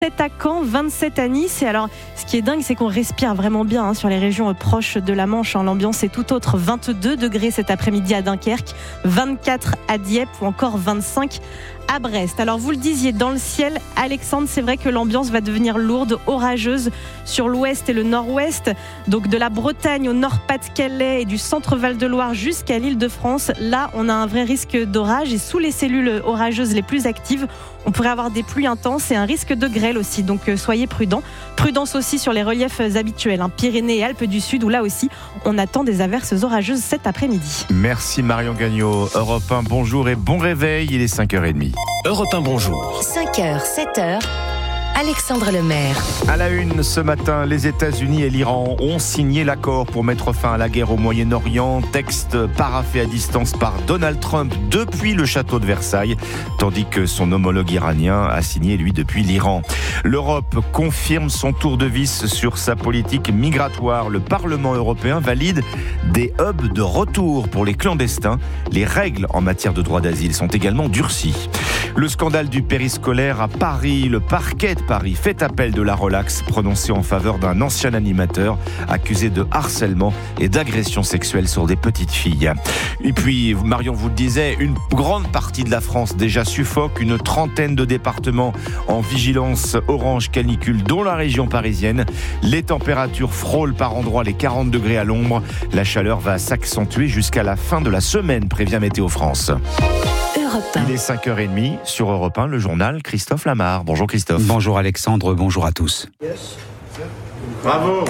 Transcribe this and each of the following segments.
27 à Caen, 27 à Nice. Et alors, ce qui est dingue, c'est qu'on respire vraiment bien sur les régions proches de la Manche. L'ambiance est tout autre. 22 degrés cet après-midi à Dunkerque, 24 à Dieppe ou encore 25 à Brest. Alors vous le disiez, dans le ciel, Alexandre, c'est vrai que l'ambiance va devenir lourde, orageuse sur l'ouest et le nord-ouest. Donc de la Bretagne au Nord-Pas-de-Calais et du centre Val-de-Loire jusqu'à l'Île-de-France. Là, on a un vrai risque d'orage et sous les cellules orageuses les plus actives, on pourrait avoir des pluies intenses et un risque de grêle aussi. Donc soyez prudents. Prudence aussi sur les reliefs habituels, Pyrénées et Alpes du Sud, où là aussi, on attend des averses orageuses cet après-midi. Merci Marion Gagnon. Europe 1, bonjour et bon réveil. Il est 5h30. Europe 1, bonjour. 5h, 7h, Alexandre Lemaire. À la une, ce matin, les États-Unis et l'Iran ont signé l'accord pour mettre fin à la guerre au Moyen-Orient. Texte paraphé à distance par Donald Trump depuis le château de Versailles, tandis que son homologue iranien a signé, lui, depuis l'Iran. L'Europe confirme son tour de vis sur sa politique migratoire. Le Parlement européen valide des hubs de retour pour les clandestins. Les règles en matière de droit d'asile sont également durcies. Le scandale du périscolaire à Paris. Le parquet de Paris fait appel de la relaxe prononcée en faveur d'un ancien animateur accusé de harcèlement et d'agression sexuelle sur des petites filles. Et puis, Marion vous le disait, une grande partie de la France déjà suffoque. Une trentaine de départements en vigilance orange canicule, dont la région parisienne. Les températures frôlent par endroits les 40 degrés à l'ombre. La chaleur va s'accentuer jusqu'à la fin de la semaine, prévient Météo France. Il est 5h30 sur Europe 1, le journal Christophe Lamar. Bonjour Christophe. Bonjour Alexandre, bonjour à tous. Bravo.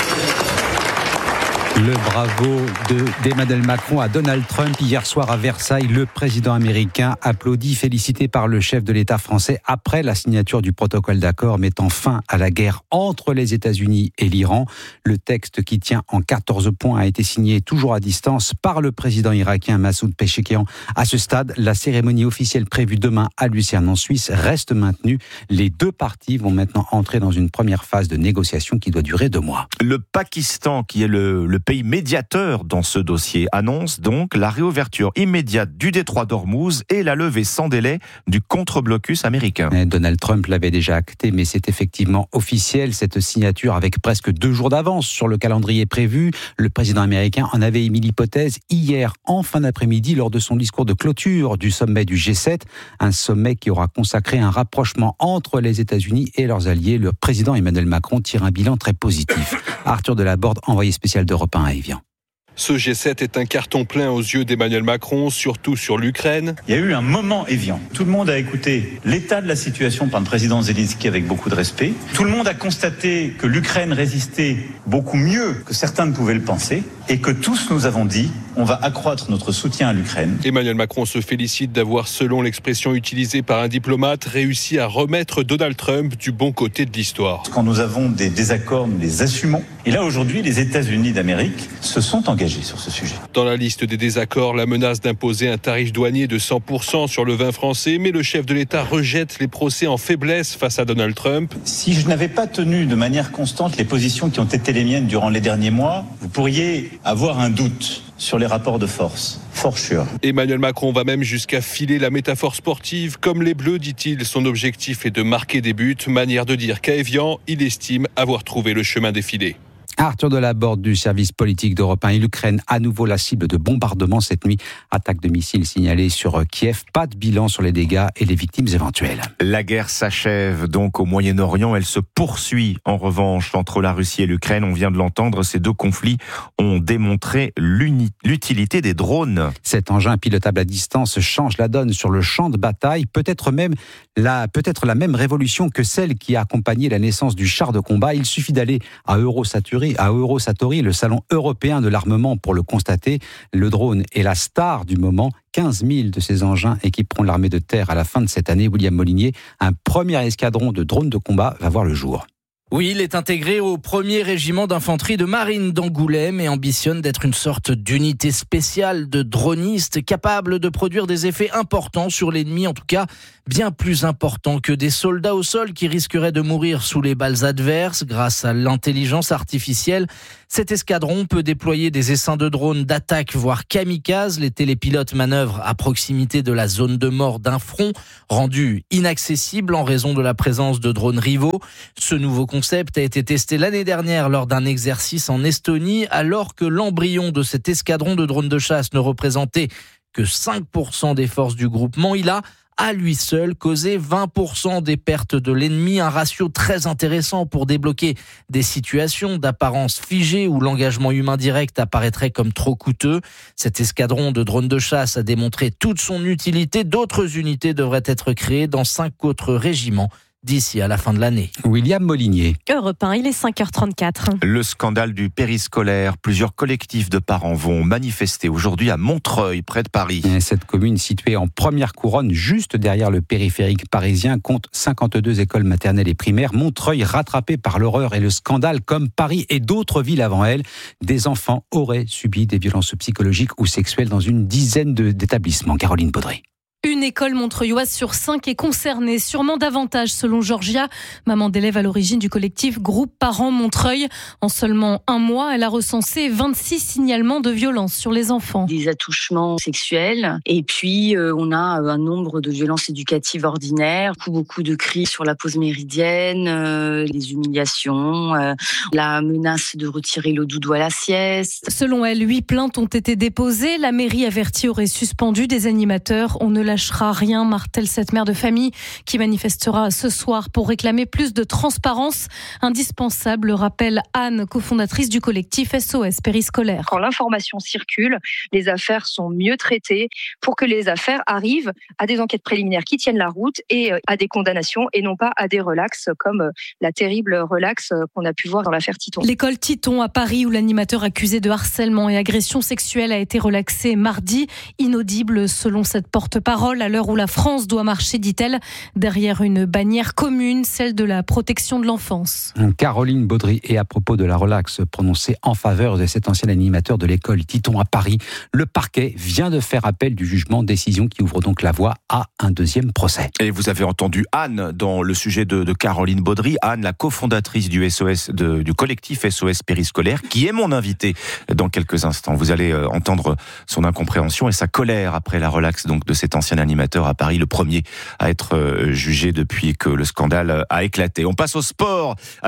Le bravo d'Emmanuel Macron à Donald Trump hier soir à Versailles. Le président américain applaudi, félicité par le chef de l'État français après la signature du protocole d'accord mettant fin à la guerre entre les États-Unis et l'Iran. Le texte qui tient en 14 points a été signé toujours à distance par le président irakien Massoud Pezeshkian. À ce stade, la cérémonie officielle prévue demain à Lucerne en Suisse reste maintenue. Les deux parties vont maintenant entrer dans une première phase de négociation qui doit durer 2 mois. Le Pakistan, qui est le pays médiateur dans ce dossier, annonce donc la réouverture immédiate du détroit d'Ormuz et la levée sans délai du contre-blocus américain. Donald Trump l'avait déjà acté, mais c'est effectivement officiel, cette signature avec presque 2 jours d'avance sur le calendrier prévu. Le président américain en avait émis l'hypothèse hier en fin d'après-midi lors de son discours de clôture du sommet du G7, un sommet qui aura consacré un rapprochement entre les États-Unis et leurs alliés. Le président Emmanuel Macron tire un bilan très positif. Arthur Delaborde, envoyé spécial d'Europe 1 à Évian. Ce G7 est un carton plein aux yeux d'Emmanuel Macron, surtout sur l'Ukraine. Il y a eu un moment Évian. Tout le monde a écouté l'état de la situation par le président Zelensky avec beaucoup de respect. Tout le monde a constaté que l'Ukraine résistait beaucoup mieux que certains ne pouvaient le penser et que tous nous avons dit on va accroître notre soutien à l'Ukraine. Emmanuel Macron se félicite d'avoir, selon l'expression utilisée par un diplomate, réussi à remettre Donald Trump du bon côté de l'histoire. Quand nous avons des désaccords, nous les assumons. Et là, aujourd'hui, les États-Unis d'Amérique se sont engagés sur ce sujet. Dans la liste des désaccords, la menace d'imposer un tarif douanier de 100% sur le vin français, mais le chef de l'État rejette les procès en faiblesse face à Donald Trump. Si je n'avais pas tenu de manière constante les positions qui ont été les miennes durant les derniers mois, vous pourriez avoir un doute sur les rapports de force. For sure. Emmanuel Macron va même jusqu'à filer la métaphore sportive. Comme les Bleus, dit-il, son objectif est de marquer des buts. Manière de dire qu'à Évian, il estime avoir trouvé le chemin des filets. Arthur Delaborde du service politique d'Europe 1 et l'Ukraine, à nouveau la cible de bombardements cette nuit. Attaque de missiles signalée sur Kiev. Pas de bilan sur les dégâts et les victimes éventuelles. La guerre s'achève donc au Moyen-Orient. Elle se poursuit en revanche entre la Russie et l'Ukraine. On vient de l'entendre, ces deux conflits ont démontré l'utilité des drones. Cet engin pilotable à distance change la donne sur le champ de bataille. Peut-être la même révolution que celle qui a accompagné la naissance du char de combat. Il suffit d'aller à Eurosatory, le salon européen de l'armement, pour le constater. Le drone est la star du moment. 15 000 de ces engins équiperont l'armée de terre à la fin de cette année. William Molinier, un premier escadron de drones de combat va voir le jour. Oui, il est intégré au 1er régiment d'infanterie de marine d'Angoulême et ambitionne d'être une sorte d'unité spéciale de dronistes capable de produire des effets importants sur l'ennemi, en tout cas bien plus importants que des soldats au sol qui risqueraient de mourir sous les balles adverses. Grâce à l'intelligence artificielle, cet escadron peut déployer des essaims de drones d'attaque, voire kamikazes. Les télépilotes manœuvrent à proximité de la zone de mort d'un front, rendu inaccessible en raison de la présence de drones rivaux. Ce nouveau concept a été testé l'année dernière lors d'un exercice en Estonie, alors que l'embryon de cet escadron de drones de chasse ne représentait que 5% des forces du groupement. Il a, à lui seul, causé 20% des pertes de l'ennemi, un ratio très intéressant pour débloquer des situations d'apparence figée où l'engagement humain direct apparaîtrait comme trop coûteux. Cet escadron de drones de chasse a démontré toute son utilité. D'autres unités devraient être créées dans 5 autres régiments d'ici à la fin de l'année. William Molinier. Europe 1, il est 5h34. Le scandale du périscolaire. Plusieurs collectifs de parents vont manifester aujourd'hui à Montreuil, près de Paris. Cette commune située en première couronne, juste derrière le périphérique parisien, compte 52 écoles maternelles et primaires. Montreuil rattrapé par l'horreur et le scandale, comme Paris et d'autres villes avant elle. Des enfants auraient subi des violences psychologiques ou sexuelles dans une dizaine d'établissements. Caroline Baudry. Une école montreuilloise sur 5 est concernée, sûrement davantage selon Georgia, maman d'élève à l'origine du collectif Groupe Parents Montreuil. En seulement un mois, elle a recensé 26 signalements de violences sur les enfants. Des attouchements sexuels et puis on a un nombre de violences éducatives ordinaires, beaucoup de cris sur la pause méridienne, les humiliations, la menace de retirer le doudou à la sieste. Selon elle, 8 plaintes ont été déposées. La mairie avertie aurait suspendu des animateurs. On ne lâchera rien, martèle cette mère de famille qui manifestera ce soir pour réclamer plus de transparence indispensable, rappelle Anne, cofondatrice du collectif SOS Périscolaire. Quand l'information circule, les affaires sont mieux traitées pour que les affaires arrivent à des enquêtes préliminaires qui tiennent la route et à des condamnations et non pas à des relax comme la terrible relax qu'on a pu voir dans l'affaire Titon. L'école Titon à Paris où l'animateur accusé de harcèlement et agression sexuelle a été relaxé mardi, inaudible selon cette porte-parole à l'heure où la France doit marcher, dit-elle, derrière une bannière commune, celle de la protection de l'enfance. Caroline Baudry, et à propos de la relaxe prononcée en faveur de cet ancien animateur de l'école Titon à Paris, le parquet vient de faire appel du jugement, décision qui ouvre donc la voie à un deuxième procès. Et vous avez entendu Anne dans le sujet de Caroline Baudry, Anne, la cofondatrice du du collectif SOS Périscolaire, qui est mon invitée dans quelques instants. Vous allez entendre son incompréhension et sa colère après la relaxe donc de cet ancien animateur à Paris, le premier à être jugé depuis que le scandale a éclaté. On passe au sport à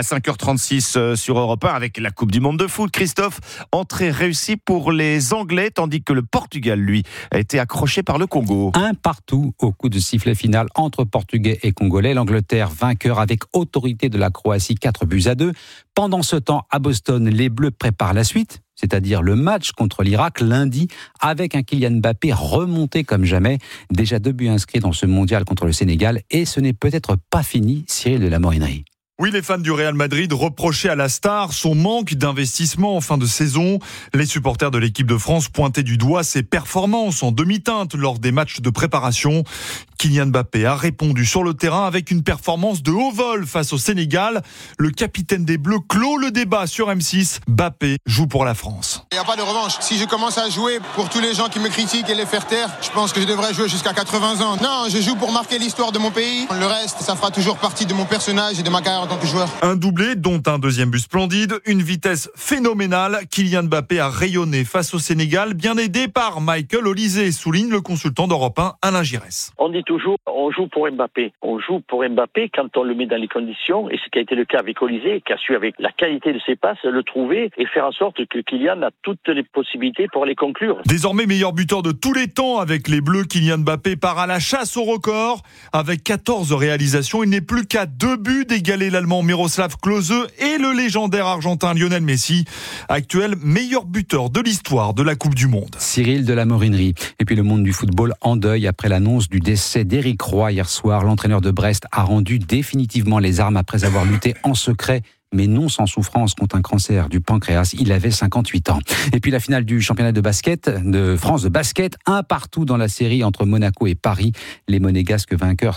5h36 sur Europe 1 avec la Coupe du Monde de foot. Christophe, entrée réussie pour les Anglais, tandis que le Portugal, lui, a été accroché par le Congo. 1-1 au coup de sifflet final entre Portugais et Congolais. L'Angleterre vainqueur avec autorité de la Croatie, 4-2. Pendant ce temps, à Boston, les Bleus préparent la suite, c'est-à-dire le match contre l'Irak lundi, avec un Kylian Mbappé remonté comme jamais. Déjà 2 buts inscrits dans ce mondial contre le Sénégal, et ce n'est peut-être pas fini, Cyril de la Morinerie. Oui, les fans du Real Madrid reprochaient à la star son manque d'investissement en fin de saison. Les supporters de l'équipe de France pointaient du doigt ses performances en demi-teinte lors des matchs de préparation. Kylian Mbappé a répondu sur le terrain avec une performance de haut vol face au Sénégal. Le capitaine des Bleus clôt le débat sur M6. Mbappé joue pour la France. Il n'y a pas de revanche. Si je commence à jouer pour tous les gens qui me critiquent et les faire taire, je pense que je devrais jouer jusqu'à 80 ans. Non, je joue pour marquer l'histoire de mon pays. Le reste, ça fera toujours partie de mon personnage et de ma carrière en tant que joueur. Un doublé, dont un deuxième but splendide, une vitesse phénoménale. Kylian Mbappé a rayonné face au Sénégal, bien aidé par Michael Olysée, souligne le consultant d'Europe 1, Alain Giresse. On dit toujours, on joue pour Mbappé. On joue pour Mbappé quand on le met dans les conditions, et ce qui a été le cas avec Olysée, qui a su avec la qualité de ses passes le trouver et faire en sorte que Kylian a toutes les possibilités pour les conclure. Désormais meilleur buteur de tous les temps avec les Bleus, Kylian Mbappé part à la chasse au record. Avec 14 réalisations, il n'est plus qu'à 2 buts d'égaler l'Allemand Miroslav Klose et le légendaire argentin Lionel Messi, actuel meilleur buteur de l'histoire de la Coupe du Monde. Cyril de la Morinerie. Et puis le monde du football en deuil après l'annonce du décès d'Éric Roy hier soir. L'entraîneur de Brest a rendu définitivement les armes après avoir lutté en secret mais non sans souffrance contre un cancer du pancréas. Il avait 58 ans. Et puis la finale du championnat de basket de France de basket, 1-1 dans la série entre Monaco et Paris. Les Monégasques vainqueurs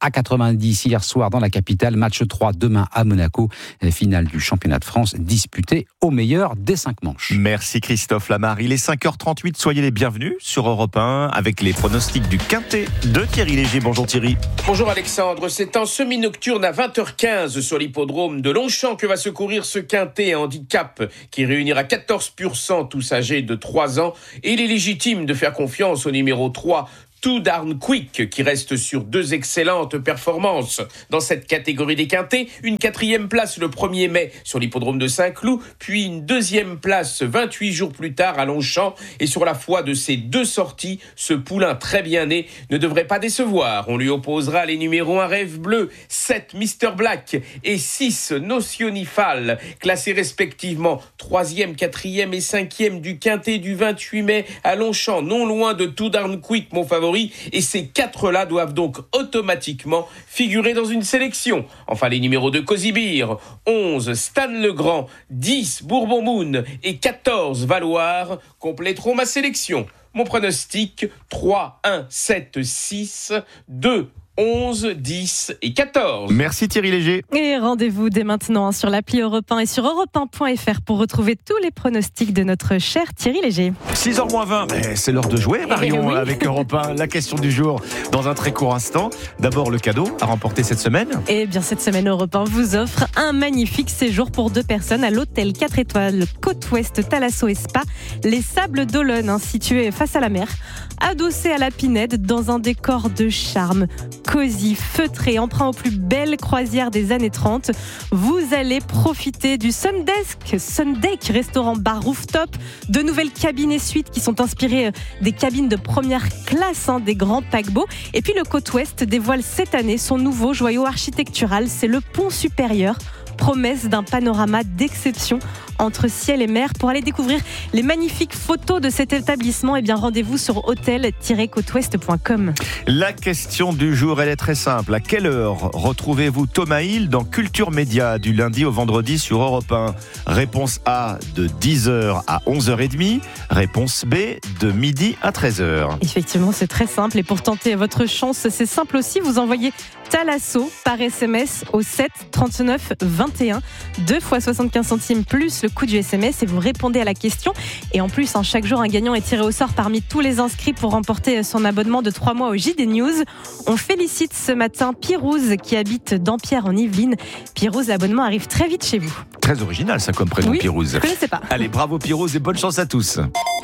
102-90 hier soir dans la capitale. Match 3 demain à Monaco. Finale du championnat de France disputée au meilleur des 5 manches. Merci Christophe Lamar. Il est 5h38. Soyez les bienvenus sur Europe 1 avec les pronostics du Quintet de Thierry Léger. Bonjour Thierry. Bonjour Alexandre. C'est en semi-nocturne à 20h15 sur l'hippodrome de Longchamp que va se courir ce Quintet handicap qui réunira 14 pur sang tous âgés de 3 ans. Et il est légitime de faire confiance au numéro 3, Too Darn Quick, qui reste sur 2 excellentes performances dans cette catégorie des quintets. Une 4e place le 1er mai sur l'hippodrome de Saint-Cloud, puis une 2e place 28 jours plus tard à Longchamp. Et sur la foi de ces 2 sorties, ce poulain très bien né ne devrait pas décevoir. On lui opposera les numéros 1 Rêve Bleu, 7 Mr Black et 6 Notionifal, classés respectivement 3e, 4e et 5e du quintet du 28 mai à Longchamp, non loin de Too Darn Quick, mon favori. Et ces 4-là doivent donc automatiquement figurer dans une sélection. Enfin, les numéros de Cosibir, 11 Stan Legrand, 10 Bourbon Moon et 14 Valoir compléteront ma sélection. Mon pronostic, 3, 1, 7, 6, 2, 11, 10 et 14. Merci Thierry Léger. Et rendez-vous dès maintenant sur l'appli Europe 1 et sur europe1.fr pour retrouver tous les pronostics de notre cher Thierry Léger. 6h20, c'est l'heure de jouer Marion oui. avec Europe 1. La question du jour dans un très court instant. D'abord le cadeau à remporter cette semaine. Et bien cette semaine Europe 1 vous offre un magnifique séjour pour 2 personnes à l'hôtel 4 étoiles Côte-Ouest Thalasso et Spa, les Sables d'Olonne, situé face à la mer, adossé à la Pinède dans un décor de charme. Cosy, feutré, emprunt aux plus belles croisières des années 30. Vous allez profiter du Sundeck, restaurant bar rooftop, de nouvelles cabines et suites qui sont inspirées des cabines de première classe, des grands paquebots. Et puis le Côte-Ouest dévoile cette année son nouveau joyau architectural, c'est le Pont Supérieur. Promesse d'un panorama d'exception entre ciel et mer. Pour aller découvrir les magnifiques photos de cet établissement, rendez-vous sur hôtel-côteouest.com. La question du jour, elle est très simple. À quelle heure retrouvez-vous Thomas Hill dans Culture Média du lundi au vendredi sur Europe 1? Réponse A, de 10h à 11h30. Réponse B, de midi à 13h. Effectivement, c'est très simple. Et pour tenter votre chance, c'est simple aussi. Vous envoyez Thalasso par SMS au 7 39 21. 2 fois 75 centimes plus le coût du SMS et vous répondez à la question. Et en plus, chaque jour, un gagnant est tiré au sort parmi tous les inscrits pour remporter son abonnement de 3 mois au JD News. On félicite ce matin Pirouz qui habite Dampierre en Yvelines. Pirouz, l'abonnement arrive très vite chez vous. Très original ça comme prénom, oui, Pirouz. Je ne connaissais pas. Allez, bravo Pirouz et bonne chance à tous.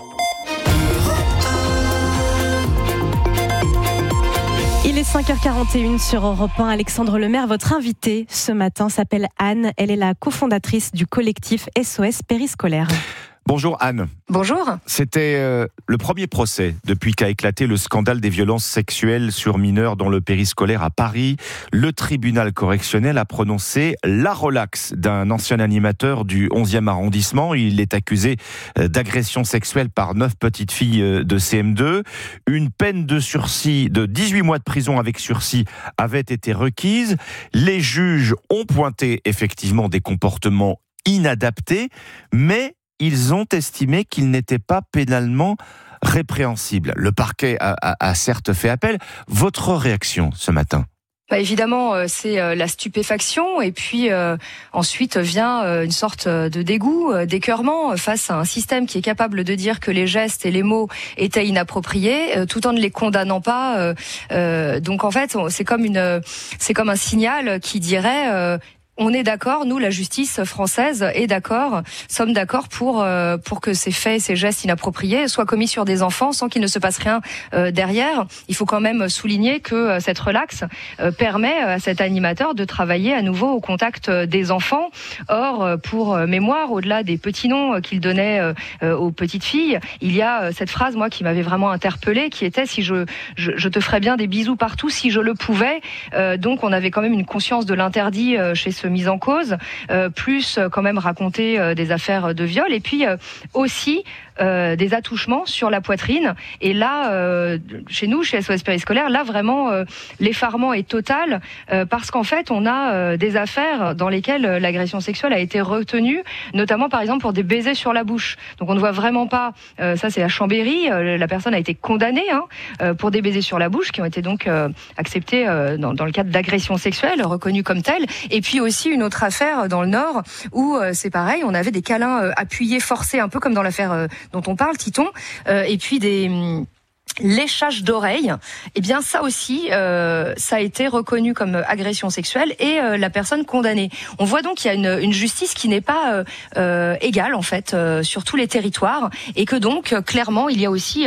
Il est 5h41 sur Europe 1. Alexandre Lemaire, votre invitée ce matin s'appelle Anne. Elle est la cofondatrice du collectif SOS Périscolaire. Bonjour Anne. Bonjour. C'était le premier procès depuis qu'a éclaté le scandale des violences sexuelles sur mineurs dans le périscolaire à Paris. Le tribunal correctionnel a prononcé la relaxe d'un ancien animateur du 11e arrondissement. Il est accusé d'agression sexuelle par 9 petites filles de CM2. Une peine de sursis de 18 mois de prison avec sursis avait été requise. Les juges ont pointé effectivement des comportements inadaptés, mais ils ont estimé qu'il n'était pas pénalement répréhensible. Le parquet a certes fait appel. Votre réaction ce matin ? Évidemment, c'est la stupéfaction et puis ensuite vient une sorte de dégoût, d'écœurement face à un système qui est capable de dire que les gestes et les mots étaient inappropriés tout en ne les condamnant pas. Donc en fait, c'est comme un signal qui dirait on est d'accord, nous, la justice française est d'accord, sommes d'accord pour que ces faits, ces gestes inappropriés soient commis sur des enfants sans qu'il ne se passe rien derrière. Il faut quand même souligner que cette relaxe permet à cet animateur de travailler à nouveau au contact des enfants. Or, pour mémoire, au-delà des petits noms qu'il donnait aux petites filles, il y a cette phrase, moi, qui m'avait vraiment interpellée, qui était « si je te ferais bien des bisous partout si je le pouvais ». Donc, on avait quand même une conscience de l'interdit chez ce mise en cause, plus quand même raconter des affaires de viol et puis aussi des attouchements sur la poitrine. Et là, chez nous, chez SOS Périscolaire, là vraiment l'effarement est total parce qu'en fait, on a des affaires dans lesquelles l'agression sexuelle a été retenue, notamment par exemple pour des baisers sur la bouche. Donc on ne voit vraiment pas, ça c'est à Chambéry, la personne a été condamnée pour des baisers sur la bouche qui ont été donc acceptés dans le cadre d'agression sexuelle, reconnue comme telle. Et puis aussi une autre affaire dans le Nord où c'est pareil, on avait des câlins appuyés, forcés, un peu comme dans l'affaire dont on parle, Titon, et puis des léchage d'oreilles, eh bien ça aussi, ça a été reconnu comme agression sexuelle et la personne condamnée. On voit donc qu'il y a une justice qui n'est pas égale en fait sur tous les territoires et que donc clairement il y a aussi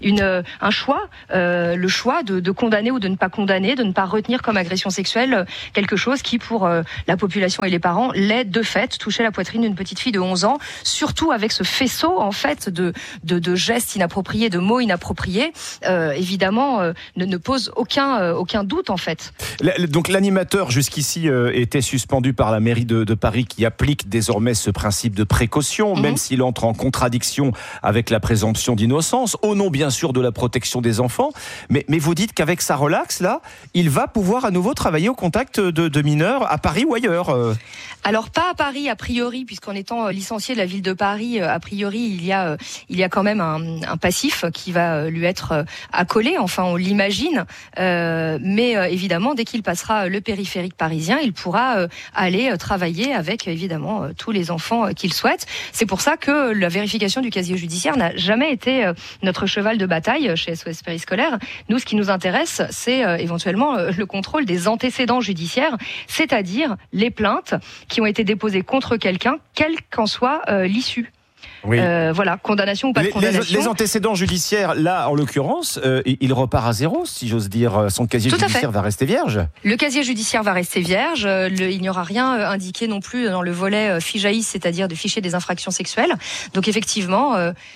un choix, le choix de condamner ou de ne pas condamner, de ne pas retenir comme agression sexuelle quelque chose qui pour la population et les parents l'est de fait. Toucher la poitrine d'une petite fille de 11 ans, surtout avec ce faisceau en fait de gestes inappropriés, de mots inappropriés. Évidemment, ne pose aucun doute en fait. Donc l'animateur jusqu'ici était suspendu par la mairie de Paris qui applique désormais ce principe de précaution, même s'il entre en contradiction avec la présomption d'innocence, au nom bien sûr de la protection des enfants. Mais vous dites qu'avec sa relaxe là, il va pouvoir à nouveau travailler au contact de mineurs à Paris ou ailleurs Alors pas à Paris a priori, puisqu'en étant licencié de la ville de Paris, a priori il y a quand même un passif qui va lui être accolé, enfin on l'imagine, mais évidemment dès qu'il passera le périphérique parisien, il pourra aller travailler avec évidemment tous les enfants qu'il souhaite. C'est pour ça que la vérification du casier judiciaire n'a jamais été notre cheval de bataille chez SOS Périscolaire. Nous, ce qui nous intéresse, c'est éventuellement le contrôle des antécédents judiciaires, c'est-à-dire les plaintes qui ont été déposées contre quelqu'un, quelle qu'en soit l'issue. Oui. Voilà, condamnation ou pas de condamnation. Les antécédents judiciaires, là, en l'occurrence, il repart à zéro, si j'ose dire. Son casier judiciaire va rester vierge. Le casier judiciaire va rester vierge. Il n'y aura rien indiqué non plus dans le volet FIJAIS, c'est-à-dire de fichier des infractions sexuelles. Donc effectivement,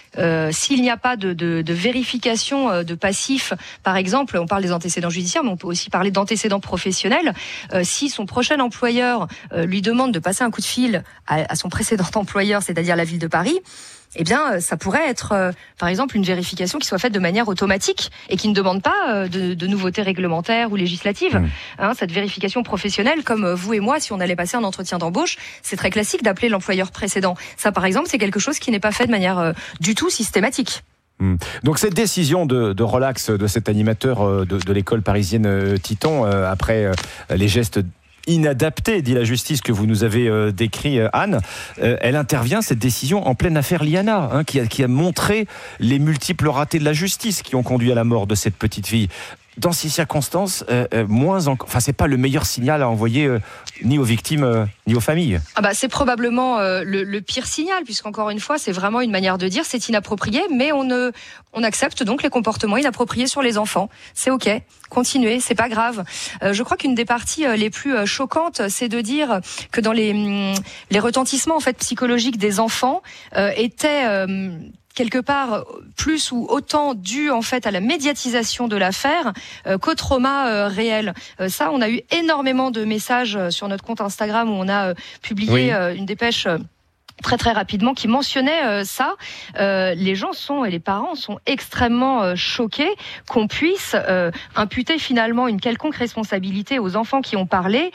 s'il n'y a pas de vérification de passif, par exemple, on parle des antécédents judiciaires, mais on peut aussi parler d'antécédents professionnels. Si son prochain employeur lui demande de passer un coup de fil à son précédent employeur, c'est-à-dire la ville de Paris, eh bien, ça pourrait être, par exemple, une vérification qui soit faite de manière automatique et qui ne demande pas de nouveautés réglementaires ou législatives. Cette vérification professionnelle, comme vous et moi, si on allait passer un entretien d'embauche, c'est très classique d'appeler l'employeur précédent. Ça, par exemple, c'est quelque chose qui n'est pas fait de manière du tout systématique. Donc cette décision de relax de cet animateur de l'école parisienne Titon, après les gestes inadapté, dit la justice, que vous nous avez décrit, Anne. Elle intervient, cette décision, en pleine affaire Liana, qui a montré les multiples ratés de la justice qui ont conduit à la mort de cette petite fille. Dans ces circonstances, c'est pas le meilleur signal à envoyer ni aux victimes ni aux familles. C'est probablement le pire signal, puisqu'encore une fois, c'est vraiment une manière de dire c'est inapproprié, mais on accepte donc les comportements inappropriés sur les enfants. C'est ok, continuez, c'est pas grave. Je crois qu'une des parties les plus choquantes, c'est de dire que dans les retentissements en fait psychologiques des enfants étaient quelque part plus ou autant dû en fait à la médiatisation de l'affaire qu'au trauma réel. Ça, on a eu énormément de messages sur notre compte Instagram où on a publié une dépêche très très rapidement qui mentionnait ça. Les gens et les parents sont extrêmement choqués qu'on puisse imputer finalement une quelconque responsabilité aux enfants qui ont parlé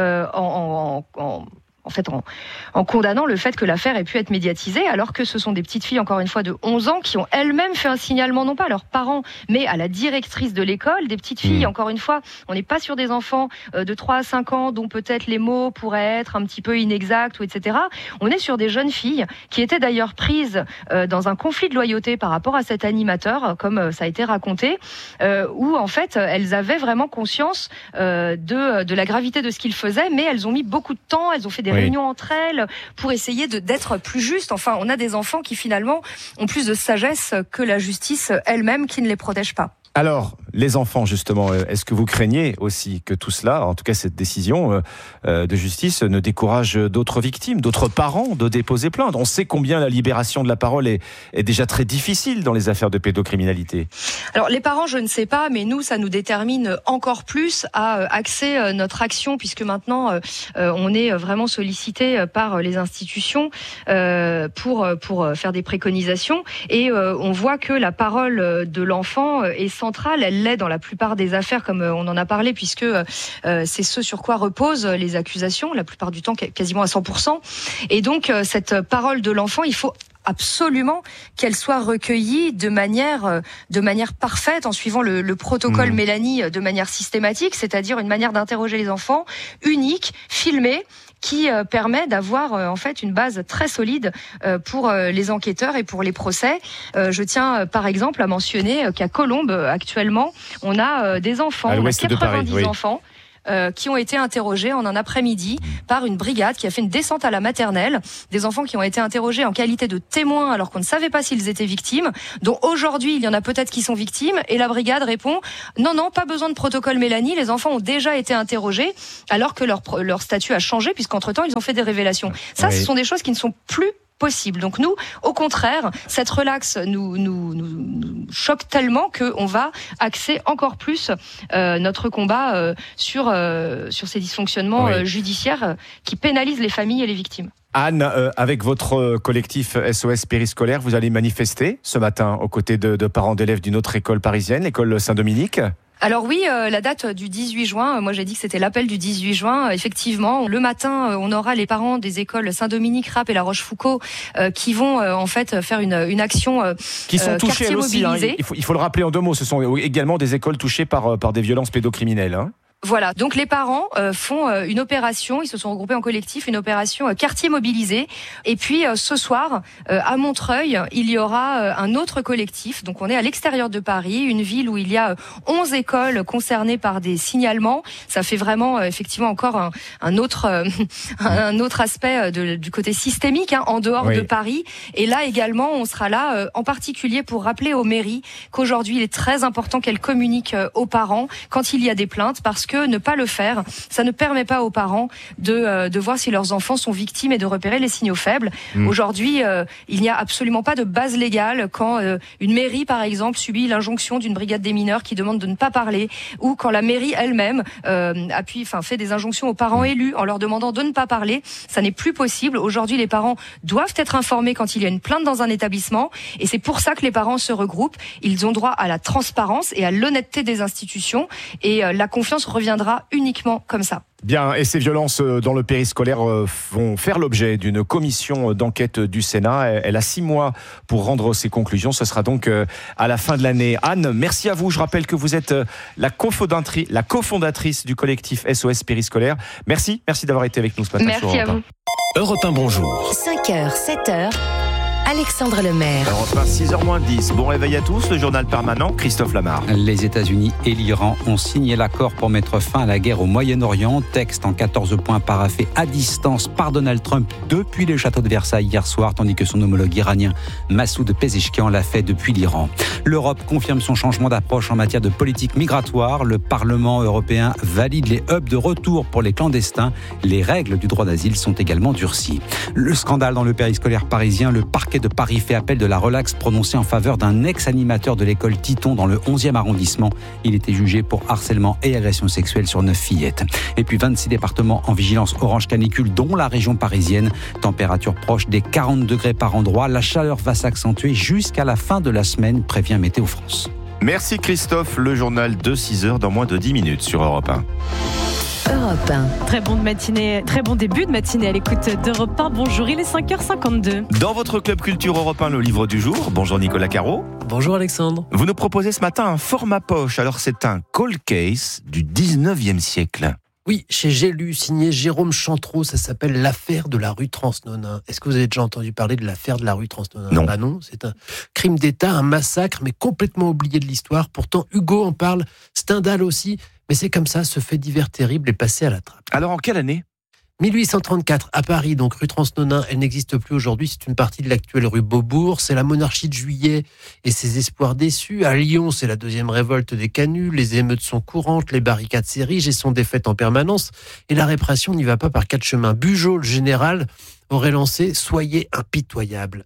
en condamnant le fait que l'affaire ait pu être médiatisée, alors que ce sont des petites filles, encore une fois, de 11 ans, qui ont elles-mêmes fait un signalement, non pas à leurs parents, mais à la directrice de l'école. Des petites filles, encore une fois, on n'est pas sur des enfants de 3 à 5 ans, dont peut-être les mots pourraient être un petit peu inexacts, etc. On est sur des jeunes filles, qui étaient d'ailleurs prises dans un conflit de loyauté par rapport à cet animateur, comme ça a été raconté, où, en fait, elles avaient vraiment conscience de la gravité de ce qu'ils faisaient, mais elles ont mis beaucoup de temps, elles ont fait des réunions entre elles pour essayer d'être plus justes. Enfin, on a des enfants qui finalement ont plus de sagesse que la justice elle-même qui ne les protège pas. Alors, les enfants, justement, est-ce que vous craignez aussi que tout cela, en tout cas cette décision de justice, ne décourage d'autres victimes, d'autres parents de déposer plainte ? On sait combien la libération de la parole est déjà très difficile dans les affaires de pédocriminalité. Alors, les parents, je ne sais pas, mais nous, ça nous détermine encore plus à axer notre action, puisque maintenant, on est vraiment sollicité par les institutions pour faire des préconisations. Et on voit que la parole de l'enfant est centrale, elle l'est dans la plupart des affaires, comme on en a parlé, puisque c'est ce sur quoi reposent les accusations, la plupart du temps quasiment à 100%. Et donc cette parole de l'enfant, il faut absolument qu'elle soit recueillie de manière parfaite, en suivant le protocole Mélanie de manière systématique, c'est-à-dire une manière d'interroger les enfants unique, filmée, qui permet d'avoir en fait une base très solide pour les enquêteurs et pour les procès. Je tiens par exemple à mentionner qu'à Colombes actuellement, on a des enfants, on a 90 enfants qui ont été interrogés en un après-midi par une brigade qui a fait une descente à la maternelle, des enfants qui ont été interrogés en qualité de témoins alors qu'on ne savait pas s'ils étaient victimes, dont aujourd'hui il y en a peut-être qui sont victimes, et la brigade répond non, pas besoin de protocole Mélanie, les enfants ont déjà été interrogés alors que leur statut a changé, puisqu'entre-temps ils ont fait des révélations. Ça, ce sont des choses qui ne sont plus possible. Donc nous, au contraire, cette relaxe nous choque tellement qu'on va axer encore plus notre combat sur ces dysfonctionnements judiciaires qui pénalisent les familles et les victimes. Anne, avec votre collectif SOS Périscolaire, vous allez manifester ce matin aux côtés de parents d'élèves d'une autre école parisienne, l'école Saint-Dominique ? Alors oui, la date du 18 juin, moi j'ai dit que c'était l'appel du 18 juin. Effectivement, le matin, on aura les parents des écoles Saint-Dominique, Rapp et La Rochefoucauld qui vont en fait faire une action qui sont touchées elles aussi. Il faut le rappeler en 2 mots. Ce sont également des écoles touchées par des violences pédocriminelles. Voilà, donc les parents font une opération, ils se sont regroupés en collectif, une opération quartier mobilisé. Et puis ce soir, à Montreuil, il y aura un autre collectif. Donc on est à l'extérieur de Paris, une ville où il y a 11 écoles concernées par des signalements. Ça fait vraiment effectivement encore un autre aspect du côté systémique, en dehors de Paris. Et là également, on sera là en particulier pour rappeler aux mairies qu'aujourd'hui il est très important qu'elles communiquent aux parents quand il y a des plaintes, parce que ne pas le faire, ça ne permet pas aux parents de voir si leurs enfants sont victimes et de repérer les signaux faibles. Aujourd'hui, il n'y a absolument pas de base légale quand une mairie, par exemple, subit l'injonction d'une brigade des mineurs qui demande de ne pas parler, ou quand la mairie elle-même fait des injonctions aux parents élus en leur demandant de ne pas parler. Ça n'est plus possible. Aujourd'hui, les parents doivent être informés quand il y a une plainte dans un établissement, et c'est pour ça que les parents se regroupent. Ils ont droit à la transparence et à l'honnêteté des institutions, et la confiance reviendra uniquement comme ça. Bien, et ces violences dans le périscolaire vont faire l'objet d'une commission d'enquête du Sénat. Elle a 6 mois pour rendre ses conclusions. Ce sera donc à la fin de l'année. Anne, merci à vous. Je rappelle que vous êtes la cofondatrice du collectif SOS Périscolaire. Merci d'avoir été avec nous ce matin. Merci à vous. Europe 1, bonjour. 5h, 7h. Alexandre Lemaire. Alors, enfin, 6h-10. Bon réveil à tous. Le journal permanent, Christophe Lamar. Les États-Unis et l'Iran ont signé l'accord pour mettre fin à la guerre au Moyen-Orient. Texte en 14 points paraphé à distance par Donald Trump depuis le château de Versailles hier soir, tandis que son homologue iranien Massoud Pezeshkian l'a fait depuis l'Iran. L'Europe confirme son changement d'approche en matière de politique migratoire. Le Parlement européen valide les hubs de retour pour les clandestins. Les règles du droit d'asile sont également durcies. Le scandale dans le périscolaire parisien, le parquet de Paris fait appel de la relaxe prononcée en faveur d'un ex-animateur de l'école Titon dans le 11e arrondissement. Il était jugé pour harcèlement et agression sexuelle sur 9 fillettes. Et puis 26 départements en vigilance orange canicule, dont la région parisienne. Température proche des 40 degrés par endroit. La chaleur va s'accentuer jusqu'à la fin de la semaine, prévient Météo France. Merci Christophe. Le journal de 6h dans moins de 10 minutes sur Europe 1. Europe 1. Très bon début de matinée à l'écoute d'Europe 1. Bonjour, il est 5h52. Dans votre club culture Europe 1, le livre du jour. Bonjour Nicolas Caro. Bonjour Alexandre. Vous nous proposez ce matin un format poche. Alors c'est un cold case du 19e siècle. Oui, chez J'ai lu, signé Jérôme Chantreau, ça s'appelle l'affaire de la rue Transnonain. Est-ce que vous avez déjà entendu parler de l'affaire de la rue Transnonain ? Non. Bah non, c'est un crime d'État, un massacre, mais complètement oublié de l'histoire. Pourtant, Hugo en parle, Stendhal aussi, mais c'est comme ça, ce fait divers terrible est passé à la trappe. Alors en quelle année ? 1834, à Paris, donc rue Transnonain, elle n'existe plus aujourd'hui, c'est une partie de l'actuelle rue Beaubourg, c'est la monarchie de Juillet et ses espoirs déçus. À Lyon, c'est la deuxième révolte des canuts, les émeutes sont courantes, les barricades s'érigent et sont défaites en permanence, et la répression n'y va pas par quatre chemins. Bugeaud, le général, aurait lancé « Soyez impitoyables »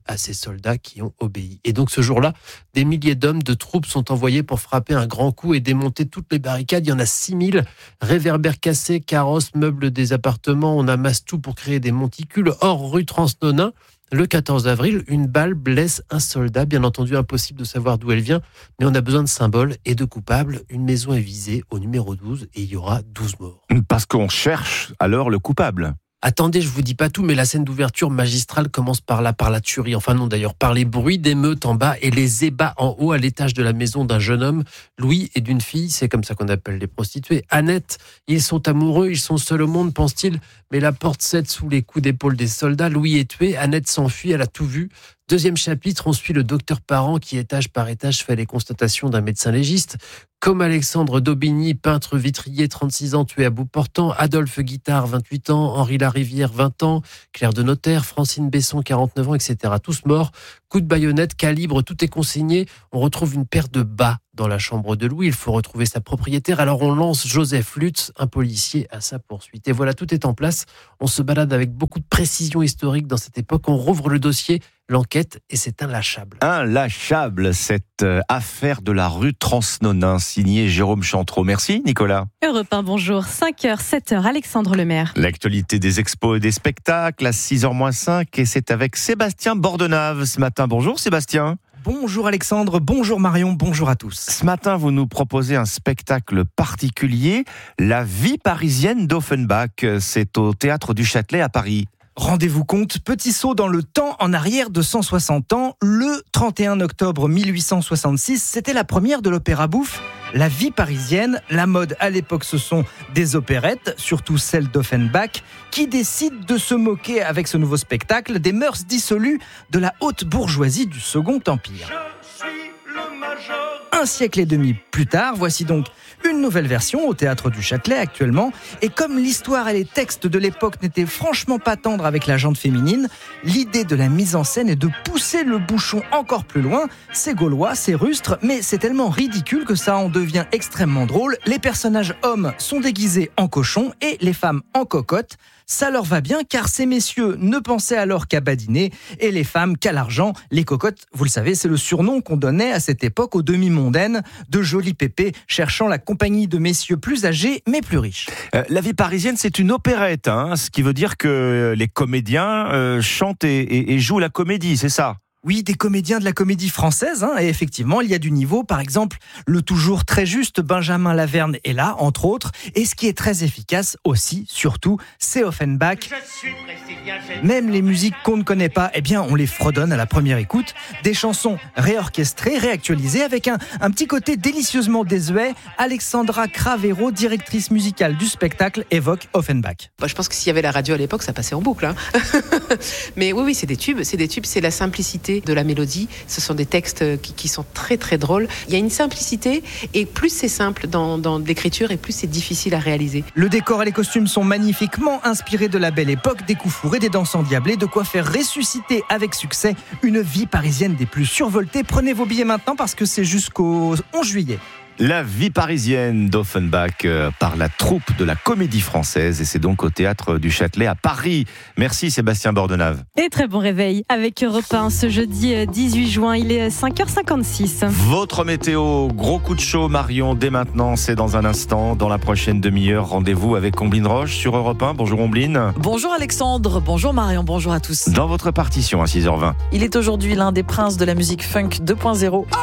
à ces soldats qui ont obéi. Et donc ce jour-là, des milliers d'hommes, de troupes sont envoyés pour frapper un grand coup et démonter toutes les barricades. Il y en a 6000, réverbères cassés, carrosses, meubles des appartements, on amasse tout pour créer des monticules. Or, rue Transnonain, le 14 avril, une balle blesse un soldat. Bien entendu, impossible de savoir d'où elle vient, mais on a besoin de symboles et de coupables. Une maison est visée au numéro 12 et il y aura 12 morts. Parce qu'on cherche alors le coupable. Attendez, je vous dis pas tout, mais la scène d'ouverture magistrale commence par la tuerie. Enfin non d'ailleurs, par les bruits d'émeutes en bas et les ébats en haut à l'étage de la maison d'un jeune homme, Louis, et d'une fille, c'est comme ça qu'on appelle les prostituées, Annette. Ils sont amoureux, ils sont seuls au monde, pense-t-il, mais la porte cède sous les coups d'épaule des soldats. Louis est tué, Annette s'enfuit, elle a tout vu. Deuxième chapitre, on suit le docteur Parent qui, étage par étage, fait les constatations d'un médecin légiste. Comme Alexandre Daubigny, peintre vitrier, 36 ans, tué à bout portant. Adolphe Guittard, 28 ans. Henri Larivière, 20 ans. Claire de Notaire, Francine Besson, 49 ans, etc. Tous morts. Coup de baïonnette, calibre, tout est consigné. On retrouve une paire de bas dans la chambre de Louis. Il faut retrouver sa propriétaire. Alors on lance Joseph Lutz, un policier, à sa poursuite. Et voilà, tout est en place. On se balade avec beaucoup de précision historique dans cette époque. On rouvre le dossier, l'enquête, et c'est inlâchable. Inlâchable, cette affaire de la rue Transnonain, signée Jérôme Chantreau. Merci, Nicolas. Europe 1, bonjour. 5h, 7h, Alexandre Lemaire. L'actualité des expos et des spectacles à 6h-5, et c'est avec Sébastien Bordenave ce matin. Bonjour Sébastien. Bonjour Alexandre, bonjour Marion, bonjour à tous. Ce matin, vous nous proposez un spectacle particulier, La vie parisienne d'Offenbach. C'est au Théâtre du Châtelet à Paris. Rendez-vous compte, petit saut dans le temps en arrière de 160 ans, le 31 octobre 1866, c'était la première de l'opéra bouffe La vie parisienne. La mode à l'époque, ce sont des opérettes, surtout celle d'Offenbach, qui décide de se moquer avec ce nouveau spectacle des mœurs dissolues de la haute bourgeoisie du Second Empire. Un siècle et demi plus tard, voici donc une nouvelle version au Théâtre du Châtelet actuellement. Et comme l'histoire et les textes de l'époque n'étaient franchement pas tendres avec la gente féminine, l'idée de la mise en scène est de pousser le bouchon encore plus loin. C'est gaulois, c'est rustre, mais c'est tellement ridicule que ça en devient extrêmement drôle. Les personnages hommes sont déguisés en cochons et les femmes en cocottes. Ça leur va bien car ces messieurs ne pensaient alors qu'à badiner et les femmes qu'à l'argent. Les cocottes, vous le savez, c'est le surnom qu'on donnait à cette époque aux demi-mondaines, de jolis pépés cherchant la compagnie de messieurs plus âgés mais plus riches. La vie parisienne, c'est une opérette, ce qui veut dire que les comédiens chantent et jouent la comédie, c'est ça ? Oui, des comédiens de la comédie française, et effectivement, il y a du niveau. Par exemple, le toujours très juste Benjamin Laverne est là, entre autres. Et ce qui est très efficace aussi, surtout, c'est Offenbach. Même les musiques qu'on ne connaît pas, on les fredonne à la première écoute. Des chansons réorchestrées, réactualisées, avec un petit côté délicieusement désuet. Alexandra Cravero, directrice musicale du spectacle, évoque Offenbach. Je pense que s'il y avait la radio à l'époque, ça passait en boucle. Mais oui, c'est des tubes, c'est la simplicité de la mélodie. Ce sont des textes qui sont très très drôles. Il y a une simplicité et plus c'est simple dans l'écriture et plus c'est difficile à réaliser. Le décor et les costumes sont magnifiquement inspirés de la belle époque, des coups fourrés, des danses endiablées, de quoi faire ressusciter avec succès une vie parisienne des plus survoltées. Prenez vos billets maintenant parce que c'est jusqu'au 11 juillet. La vie parisienne d'Offenbach par la troupe de la Comédie Française, et c'est donc au Théâtre du Châtelet à Paris. Merci Sébastien Bordenave. Et très bon réveil avec Europe 1 ce jeudi 18 juin, il est 5h56. Votre météo, gros coup de chaud Marion, dès maintenant, c'est dans un instant, dans la prochaine demi-heure, rendez-vous avec Omblin Roche sur Europe 1. Bonjour Omblin. Bonjour Alexandre, bonjour Marion, bonjour à tous. Dans votre partition à 6h20. Il est aujourd'hui l'un des princes de la musique funk 2.0.